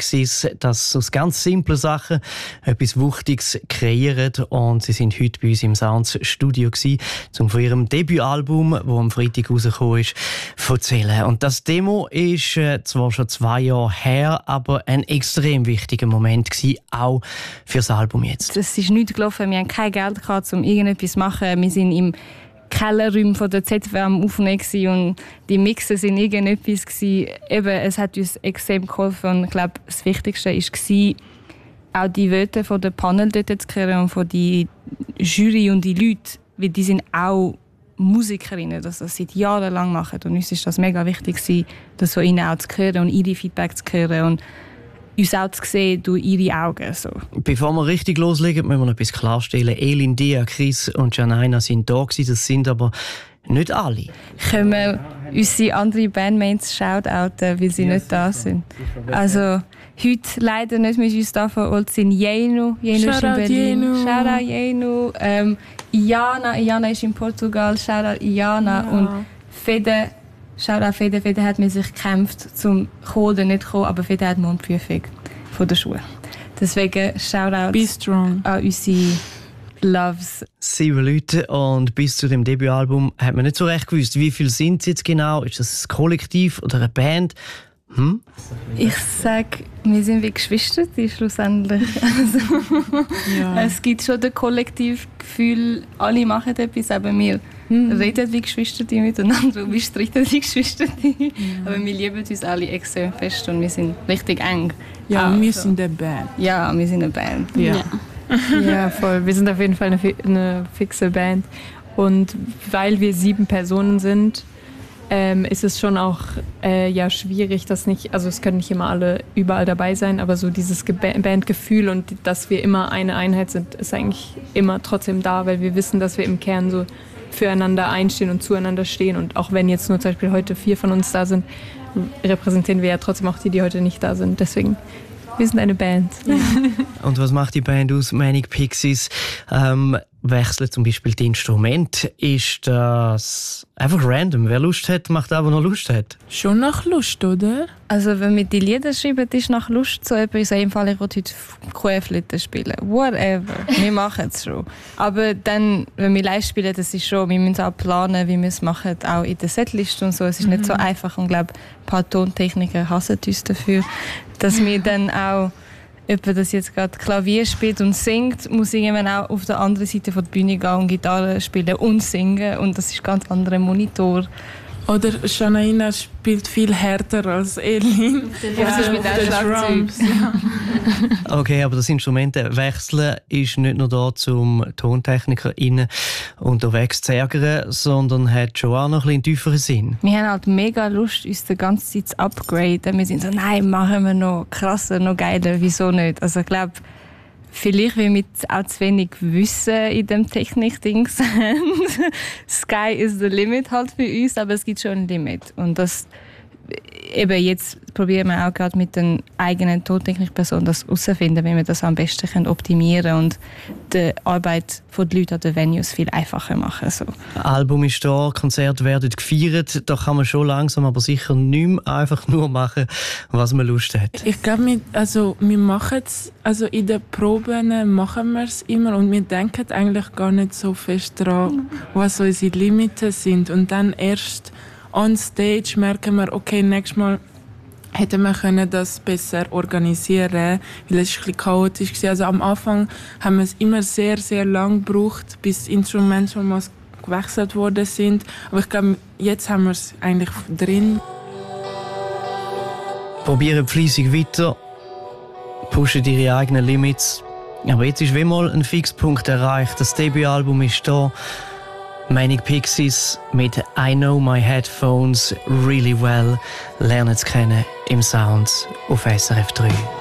Pixies, dass aus ganz simplen Sachen etwas Wuchtiges kreieren. Und sie sind heute bei uns im Sounds-Studio gewesen, um von ihrem Debütalbum, das am Freitag rausgekommen ist, zu erzählen. Und das Demo ist zwar schon 2 Jahre her, aber ein extrem wichtiger Moment gewesen, auch für das Album jetzt. Es ist nichts gelaufen, wir haben kein Geld gehabt, um irgendetwas zu machen. Wir sind im Kellerräumen von der ZW am Aufnehmen und die Mixen sind irgendetwas gewesen. Eben, es hat uns extrem geholfen und ich glaube, das Wichtigste war, auch die Wörter von der Panel dort zu hören und von der Jury und die Leute, weil die sind auch Musikerinnen, die das seit Jahren lang machen und uns ist das mega wichtig gewesen, das von ihnen auch zu hören und ihre Feedback zu hören und uns auch zu sehen durch ihre Augen. So. Bevor wir richtig loslegen, müssen wir noch etwas klarstellen. Elin, Dia, Chris und Janaina sind da gewesen, das sind aber nicht alle. Können wir unsere anderen Bandmates shoutouten, weil sie nicht da sind. Also heute leider nicht mit uns da vor Ort sind Jenu ist in Berlin. Shoutout Jenu. Iana ist in Portugal. Shoutout Iana. Ja. Und Fede. Shoutout Fede. Fede hat mit sich gekämpft, zum kommen oder nicht kommen, aber Fede hat Mundprüfung von der Schule. Deswegen Shoutout Be strong an unsere Loves. 7 Leute und bis zu dem Debütalbum hat man nicht so recht gewusst, wie viele sind es jetzt genau? Ist das ein Kollektiv oder eine Band? Ich sage, wir sind wie Geschwister, schlussendlich. Also, ja. Es gibt schon das Kollektivgefühl, alle machen etwas, aber wir reden wie Geschwister miteinander und wir streiten wie Geschwister. Ja. Aber wir lieben uns alle extrem fest und wir sind richtig eng. Ja, wir sind eine Band. Ja, wir sind eine Band. Ja. Ja, voll. Wir sind auf jeden Fall eine fixe Band. Und weil wir 7 Personen sind, ist es schon auch schwierig, dass nicht, also es können nicht immer alle überall dabei sein, aber so dieses Bandgefühl und dass wir immer eine Einheit sind, ist eigentlich immer trotzdem da, weil wir wissen, dass wir im Kern so füreinander einstehen und zueinander stehen. Und auch wenn jetzt nur zum Beispiel heute 4 von uns da sind, repräsentieren wir ja trotzdem auch die heute nicht da sind. Deswegen, wir sind eine Band. Ja. Und was macht die Band aus? Manic Pixies wechseln zum Beispiel die Instrumente. Ist das einfach random? Wer Lust hat, macht auch, wer noch Lust hat. Schon nach Lust, oder? Also wenn wir die Lieder schreiben, ist nach Lust so etwas. In Fall, ich will heute Querflöte spielen. Whatever. Wir machen es schon. Aber dann, wenn wir live spielen, das ist schon, wir müssen auch planen, wie wir es machen, auch in der Setliste und so. Es ist nicht so einfach und ich glaube, ein paar Tontechniker hassen uns dafür, dass wir dann auch jemand, das jetzt gerade Klavier spielt und singt, muss irgendwann auch auf der anderen Seite von der Bühne gehen und Gitarre spielen und singen. Und das ist ein ganz anderer Monitor. Oder Janaina spielt viel härter als Elin. Ja, sie spielt auch Schlagzeug. Ja. Okay, aber das Instrumentenwechseln ist nicht nur da, um TontechnikerInnen unterwegs zu ärgern, sondern hat schon auch noch einen tieferen Sinn. Wir haben halt mega Lust, uns die ganze Zeit zu upgraden. Wir sind so, nein, machen wir noch krasser, noch geiler, wieso nicht? Also ich glaube, vielleicht, weil wir auch zu wenig Wissen in dem Technik-Ding haben. Sky is the limit halt für uns, aber es gibt schon ein Limit. Und das, eben jetzt probieren wir auch gerade mit den eigenen Tontechnik-Personen das herauszufinden, wie wir das am besten optimieren können und die Arbeit der Leute an den Venues viel einfacher machen. So. Das Album ist da, Konzerte werden gefeiert, da kann man schon langsam, aber sicher nicht mehr einfach nur machen, was man Lust hat. Ich glaube, wir machen es, also in den Proben machen wir es immer und wir denken eigentlich gar nicht so fest daran, was unsere Limiten sind. Und dann erst on stage merken wir, okay, nächstes Mal hätten wir das besser organisieren können, weil es ein bisschen chaotisch war. Also am Anfang haben wir es immer sehr, sehr lang gebraucht, bis Instrumente schon mal gewechselt worden sind. Aber ich glaube, jetzt haben wir es eigentlich drin. Probieren fleissig weiter, pushen ihre eigenen Limits. Aber jetzt ist wie mal ein Fixpunkt erreicht. Das Debütalbum ist da. Manic Pixies mit I Know My Headphones Really Well lernen zu kennen im Sounds auf SRF 3.